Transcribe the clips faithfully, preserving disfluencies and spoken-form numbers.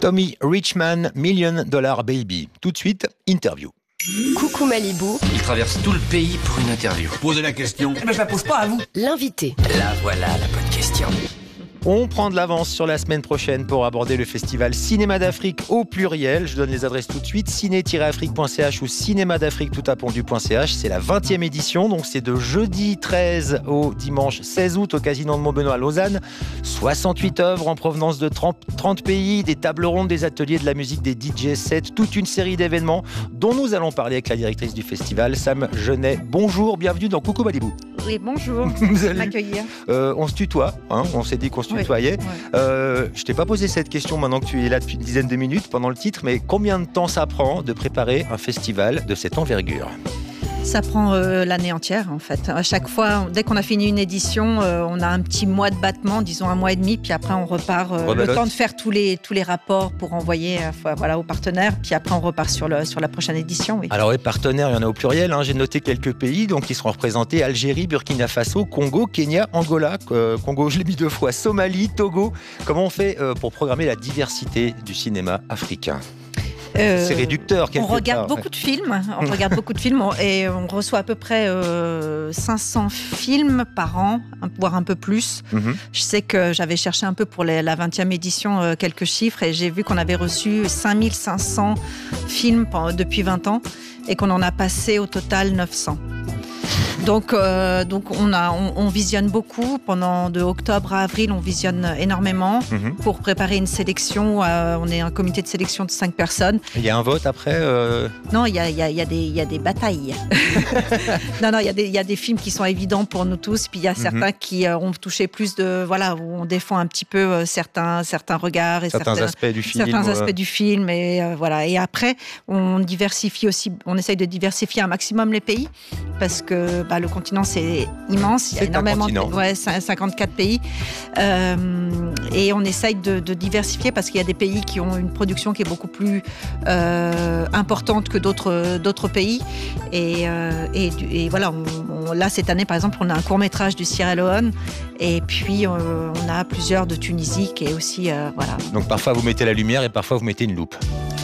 Tommy Richman, Million Dollar Baby. Tout de suite, interview. Coucou Malibu. Il traverse tout le pays pour une interview. Posez la question. Eh ben, je la pose pas à vous. L'invité. Là, voilà la bonne question. On prend de l'avance sur la semaine prochaine pour aborder le festival Cinéma d'Afrique au pluriel. Je donne les adresses tout de suite, ciné tiret afrique point c h ou cinéma d'afrique tout appendu point c h. C'est la vingtième édition, donc c'est de jeudi treize au dimanche seize août au Casino de Montbenoît à Lausanne. soixante-huit œuvres en provenance de trente pays, des tables rondes, des ateliers de la musique, des D J sets, toute une série d'événements dont nous allons parler avec la directrice du festival, Sam Genet. Bonjour, bienvenue dans Coucou Malibu. Oui, bonjour, Vous allez... m'accueillir. Euh, on se tutoie, hein, on s'est dit qu'on se Oui, tutoyait. ouais. Euh, je t'ai pas posé cette question maintenant que tu es là depuis une dizaine de minutes pendant le titre, mais combien de temps ça prend de préparer un festival de cette envergure ? Ça prend euh, l'année entière en fait. À chaque fois, dès qu'on a fini une édition, euh, on a un petit mois de battement, disons un mois et demi, puis après on repart. Euh, Rebelote. le temps de faire tous les, tous les rapports pour envoyer euh, voilà, aux partenaires, puis après on repart sur, le, sur la prochaine édition. Oui. Alors les partenaires, il y en a au pluriel, hein. J'ai noté quelques pays donc qui seront représentés: Algérie, Burkina Faso, Congo, Kenya, Angola, euh, Congo je l'ai mis deux fois, Somalie, Togo. Comment on fait euh, pour programmer la diversité du cinéma africain ? Euh, C'est réducteur quelque On regarde part. beaucoup de films, on regarde beaucoup de films et on reçoit à peu près euh, cinq cents films par an, voire un peu plus. Mhm. Je sais que j'avais cherché un peu pour les, la vingtième édition euh, quelques chiffres et j'ai vu qu'on avait reçu cinq mille cinq cents films pendant, depuis vingt ans et qu'on en a passé au total neuf cents. Donc, euh, donc on, a, on, on visionne beaucoup. Pendant de octobre à avril, on visionne énormément Mhm. pour préparer une sélection. Euh, on est un comité de sélection de cinq personnes. Il y a un vote après euh... Non, il y a, il y a, il y a des, il y a des batailles. non, non, il y a des, il y a des films qui sont évidents pour nous tous. Puis il y a certains Mhm. qui euh, ont touché plus de, voilà, où on défend un petit peu euh, certains, certains regards et certains certains, aspects du film. certains euh, aspects du film. Et euh, voilà. Et après, on diversifie aussi. On essaye de diversifier un maximum les pays parce que bah, le continent c'est immense. Il y a C'est un énormément continent. de, ouais, cinquante-quatre pays. Euh, et on essaye de, de diversifier parce qu'il y a des pays qui ont une production qui est beaucoup plus euh, importante que d'autres, d'autres pays. Et, euh, et, et voilà, on, on, là, cette année, par exemple, on a un court-métrage du Sierra Leone et puis euh, on a plusieurs de Tunisie qui est aussi, euh, voilà. Donc parfois vous mettez la lumière et parfois vous mettez une loupe.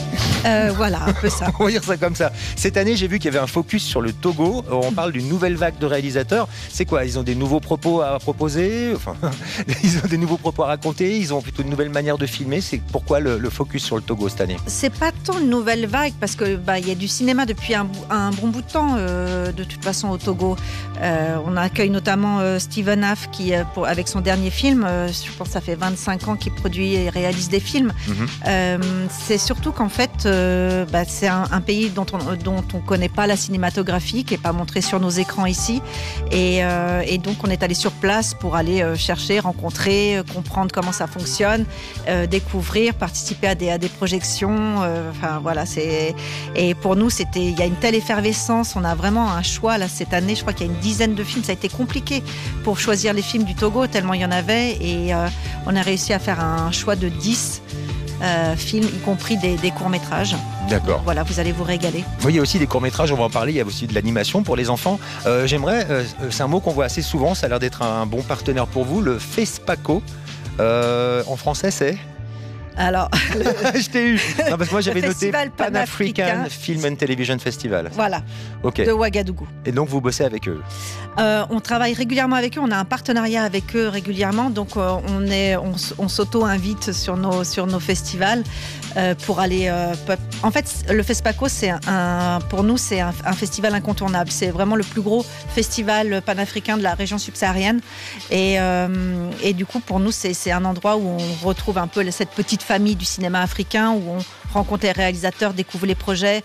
Euh, voilà, un peu ça. On va dire ça comme ça. Cette année, j'ai vu qu'il y avait un focus sur le Togo. On parle d'une nouvelle vague de réalisateurs. C'est quoi ? Ils ont des nouveaux propos à proposer ? Enfin, ils ont des nouveaux propos à raconter ? Ils ont plutôt une nouvelle manière de filmer ? C'est pourquoi le, le focus sur le Togo cette année ? C'est pas tant une nouvelle vague parce que bah, y a du cinéma depuis un, un bon bout de temps euh, de toute façon au Togo. Euh, on accueille notamment euh, Steven Haff qui, euh, pour, avec son dernier film, euh, je pense que ça fait vingt-cinq ans qu'il produit et réalise des films. Mm-hmm. Euh, c'est surtout qu'en fait, euh, bah, c'est un, un pays dont on dont on connaît pas la cinématographie, qui est pas montrée sur nos écrans ici, et, euh, et donc on est allé sur place pour aller euh, chercher, rencontrer, euh, comprendre comment ça fonctionne, euh, découvrir, participer à des à des projections. Euh, enfin voilà, c'est et pour nous c'était il y a une telle effervescence, on a vraiment un choix là cette année. Je crois qu'il y a une dizaine de films. Ça a été compliqué pour choisir les films du Togo tellement il y en avait et euh, on a réussi à faire un choix de dix. Euh, films, y compris des, des courts-métrages. D'accord. Voilà, vous allez vous régaler. Oui, il y a aussi des courts-métrages, on va en parler. Il y a aussi de l'animation pour les enfants. Euh, j'aimerais, euh, c'est un mot qu'on voit assez souvent, ça a l'air d'être un bon partenaire pour vous, le FESPACO. Euh, en français, c'est Alors, je t'ai eu. Non, parce que moi j'avais Le noté Festival Pan-African panafricain. Film and Television Festival. voilà, Ok. de Ouagadougou. Et donc vous bossez avec eux. Euh, on travaille régulièrement avec eux, on a un partenariat avec eux régulièrement, donc euh, on, est, on, s- on s'auto-invite sur nos, sur nos festivals euh, pour aller... euh, pe- en fait, le FESPACO, c'est un, un- pour nous, c'est un, un festival incontournable. C'est vraiment le plus gros festival panafricain de la région subsaharienne. Et, euh, et du coup, pour nous, c'est, c'est un endroit où on retrouve un peu cette petite famille du cinéma africain, où on rencontre les réalisateurs, découvre les projets,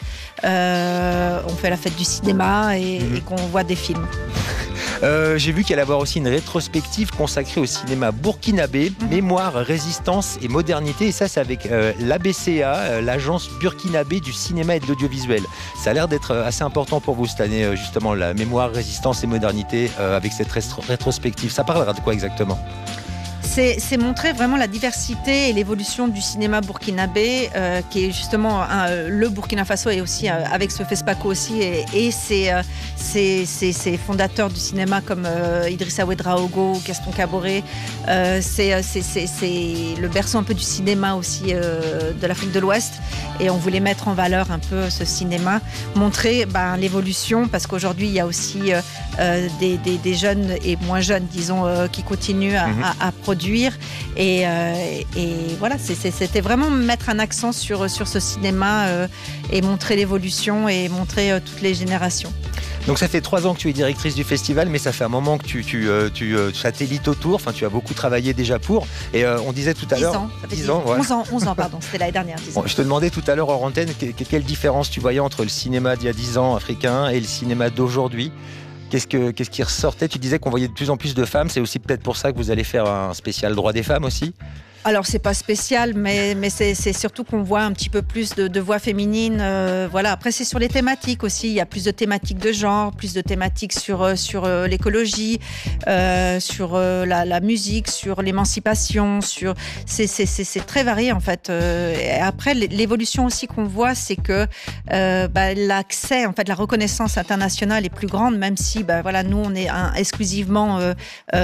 euh, on fait la fête du cinéma et, Mhm. et qu'on voit des films. Euh, j'ai vu qu'il allait y avoir aussi une rétrospective consacrée au cinéma burkinabé, Mhm. mémoire, résistance et modernité. Et ça, c'est avec euh, l'A B C A, euh, l'agence burkinabé du cinéma et de l'audiovisuel. Ça a l'air d'être euh, assez important pour vous cette année, euh, justement, la mémoire, résistance et modernité euh, avec cette restro- rétrospective. Ça parlera de quoi exactement ? c'est, c'est montrer vraiment la diversité et l'évolution du cinéma burkinabé, euh, qui est justement un, le Burkina Faso et aussi euh, avec ce FESPACO aussi et, et ses, euh, ses, ses, ses fondateurs du cinéma comme euh, Idrissa Ouedraogo, Gaston Caboret. Euh, c'est, c'est, c'est, c'est le berceau un peu du cinéma aussi euh, de l'Afrique de l'Ouest et on voulait mettre en valeur un peu ce cinéma, montrer ben, l'évolution parce qu'aujourd'hui il y a aussi euh, euh, des, des, des jeunes et moins jeunes disons euh, qui continuent à, mm-hmm. à, à produire et, euh, et voilà c'est, c'est, c'était vraiment mettre un accent sur, sur ce cinéma euh, et montrer l'évolution et montrer euh, toutes les générations. Donc ça fait trois ans que tu es directrice du festival, mais ça fait un moment que tu, tu, tu, tu satellites autour, enfin tu as beaucoup travaillé déjà pour, et euh, on disait tout à l'heure... dix ans, ça fait dix ans, ouais. onze ans, onze ans, pardon, c'était l'année dernière. dix ans. Bon, je te demandais tout à l'heure hors antenne, que, que, quelle différence tu voyais entre le cinéma d'il y a dix ans africain et le cinéma d'aujourd'hui. Qu'est-ce, que, qu'est-ce qui ressortait ? Tu disais qu'on voyait de plus en plus de femmes, c'est aussi peut-être pour ça que vous allez faire un spécial droit des femmes aussi ? Alors c'est pas spécial, mais, mais c'est, c'est surtout qu'on voit un petit peu plus de, de voix féminines. Euh, voilà. Après c'est sur les thématiques aussi. Il y a plus de thématiques de genre, plus de thématiques sur sur euh, l'écologie, euh, sur euh, la, la musique, sur l'émancipation. Sur c'est c'est c'est, c'est très varié en fait. Euh, et après l'évolution aussi qu'on voit, c'est que euh, bah, l'accès, en fait, la reconnaissance internationale est plus grande, même si bah voilà nous on est un, exclusivement euh,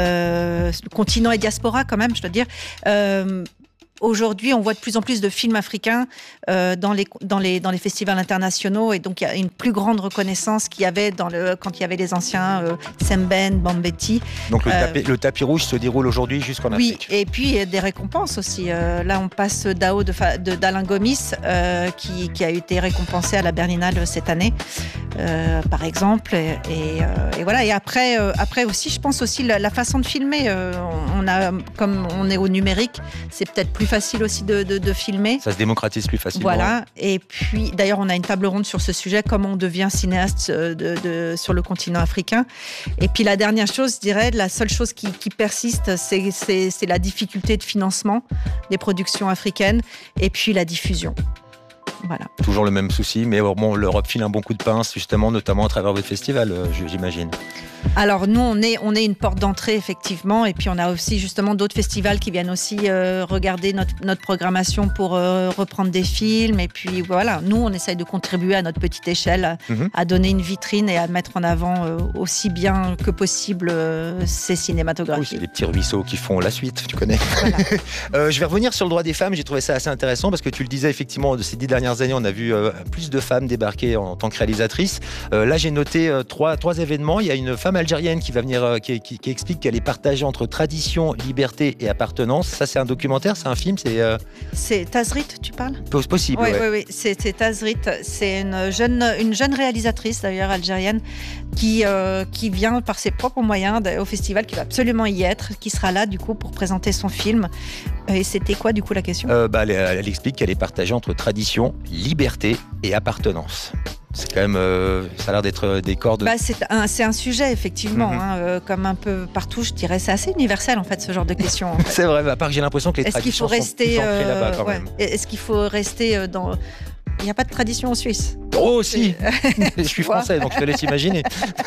euh, continent et diaspora quand même, je dois dire. Euh, Aujourd'hui, on voit de plus en plus de films africains euh, dans, les, dans, les, dans les festivals internationaux et donc il y a une plus grande reconnaissance qu'il y avait dans le, quand il y avait les anciens euh, Semben, Bambeti. Donc le, euh, tapis, le tapis rouge se déroule aujourd'hui jusqu'en oui, Afrique. Oui, et puis il y a des récompenses aussi. Euh, là, on passe Dao de, de, d'Alain Gomis euh, qui, qui a été récompensé à la Berlinale cette année, euh, par exemple. Et, et, euh, et voilà. Et après, euh, après aussi, je pense aussi la, la façon de filmer. Euh, on a, comme on est au numérique, c'est peut-être plus facile aussi de, de, de filmer. Ça se démocratise plus facilement. Voilà. Et puis, d'ailleurs, on a une table ronde sur ce sujet, comment on devient cinéaste de, de, sur le continent africain. Et puis, la dernière chose, je dirais, la seule chose qui, qui persiste, c'est, c'est, c'est la difficulté de financement des productions africaines et puis la diffusion. Voilà. Toujours le même souci, mais bon, l'Europe file un bon coup de pince, justement, notamment à travers votre festival, j'imagine. Alors nous, on est, on est une porte d'entrée, effectivement, et puis on a aussi justement d'autres festivals qui viennent aussi euh, regarder notre, notre programmation pour euh, reprendre des films, et puis voilà, nous, on essaye de contribuer à notre petite échelle, à, mm-hmm. à donner une vitrine et à mettre en avant euh, aussi bien que possible euh, ces cinématographies. Oui, c'est des petits ruisseaux qui font la suite, tu connais. Voilà. euh, je vais revenir sur le droit des femmes, j'ai trouvé ça assez intéressant, parce que tu le disais, effectivement, de ces dix dernières années, on a vu euh, plus de femmes débarquer en tant que réalisatrices. Euh, là, j'ai noté euh, trois, trois événements. Il y a une femme algérienne qui va venir, euh, qui, qui, qui explique qu'elle est partagée entre tradition, liberté et appartenance. Ça, c'est un documentaire, c'est un film, c'est. Euh... C'est Tazrit, tu parles ? C'est possible. Oui, ouais. oui, oui. C'est, c'est Tazrit. C'est une jeune, une jeune réalisatrice d'ailleurs algérienne qui euh, qui vient par ses propres moyens au festival, qui va absolument y être, qui sera là du coup pour présenter son film. Et c'était quoi du coup la question ? euh, bah, elle, elle explique qu'elle est partagée entre tradition, liberté et appartenance. C'est quand même, euh, ça a l'air d'être des cordes. Bah, c'est un, c'est un sujet effectivement, mm-hmm. hein, euh, comme un peu partout, je dirais, c'est assez universel en fait ce genre de questions. En fait. C'est vrai, à part que j'ai l'impression que les est-ce traditions qu'il faut rester, sont plus ancrées euh, là-bas quand ouais. même. Est-ce qu'il faut rester dans... Il n'y a pas de tradition en Suisse. Oh si, je suis français, donc je te laisse imaginer.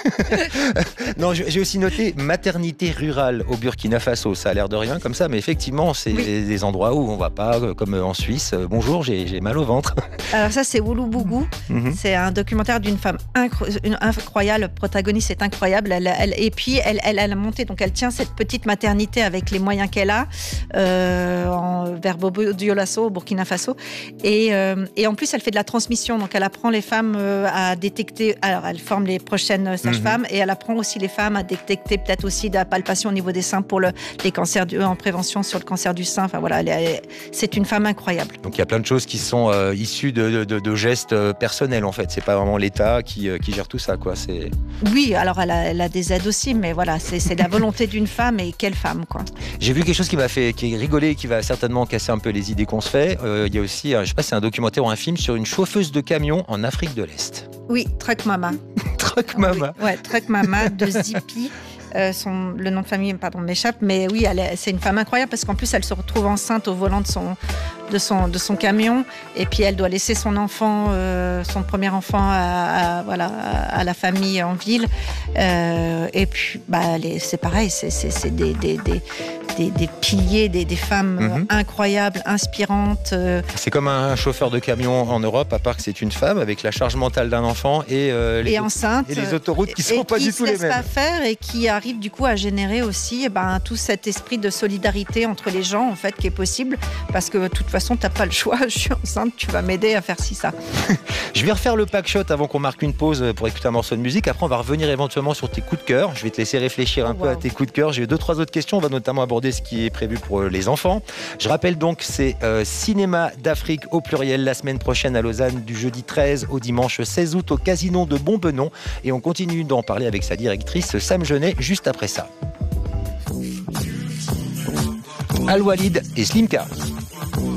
Non, j'ai aussi noté maternité rurale au Burkina Faso. Ça a l'air de rien comme ça, mais effectivement, c'est oui. des, des endroits où on ne va pas, comme en Suisse. Bonjour, j'ai, j'ai mal au ventre. Alors ça, c'est Wouloubougou. Mm-hmm. C'est un documentaire d'une femme incro- une incroyable. Le protagoniste est incroyable. Elle, elle, et puis, elle, elle, elle a monté, donc elle tient cette petite maternité avec les moyens qu'elle a euh, en, vers Bobo Dioulasso, au Burkina Faso. Et, euh, et en plus, elle fait de la transmission. Donc, elle apprend les femmes euh, à détecter... Alors, elle forme les prochaines sages-femmes mmh. et elle apprend aussi les femmes à détecter peut-être aussi de la palpation au niveau des seins pour le, les cancers du, en prévention sur le cancer du sein. Enfin, voilà, elle est, c'est une femme incroyable. Donc, il y a plein de choses qui sont euh, issues de, de, de gestes euh, personnels, en fait. C'est pas vraiment l'État qui, euh, qui gère tout ça, quoi. C'est... Oui, alors elle a, elle a des aides aussi, mais voilà, c'est, c'est la volonté d'une femme et quelle femme, quoi. J'ai vu quelque chose qui m'a fait qui est rigolé, qui va certainement casser un peu les idées qu'on se fait. Euh, il y a aussi, je sais pas si c'est un documentaire ou un film sur une chauffeuse de camion en Afrique de l'Est. Oui, Truck Mama. Truck Mama. Oui, ouais, Truck Mama de Zipi. Euh, son, le nom de famille pardon, m'échappe, mais oui, elle est, c'est une femme incroyable parce qu'en plus, elle se retrouve enceinte au volant de son, de son, de son camion et puis elle doit laisser son enfant, euh, son premier enfant à, à, voilà, à la famille en ville. Euh, et puis, bah, les, c'est pareil, c'est, c'est, c'est des, des, des, des, des piliers, des, des femmes Mhm. incroyables, inspirantes. euh, C'est comme un chauffeur de camion en Europe, à part que c'est une femme avec la charge mentale d'un enfant et, euh, les, et enceinte. et les autoroutes qui et sont pas qui du se tout les laisse mêmes. pas faire et qui arrive du coup à générer aussi eh ben, tout cet esprit de solidarité entre les gens en fait qui est possible parce que de toute façon t'as pas le choix. Je suis enceinte, tu vas m'aider à faire ci ça. Je vais refaire le pack shot avant qu'on marque une pause pour écouter un morceau de musique. Après, on va revenir éventuellement sur tes coups de cœur. Je vais te laisser réfléchir un Oh, peu à wow. tes coups de cœur. J'ai deux, trois autres questions. On va notamment aborder ce qui est prévu pour les enfants. Je rappelle donc, c'est euh, Cinéma d'Afrique au pluriel la semaine prochaine à Lausanne, du jeudi treize au dimanche seize août au Casino de Bombénon. Et on continue d'en parler avec sa directrice Sam Genet juste après ça. Al Walid et Slimka.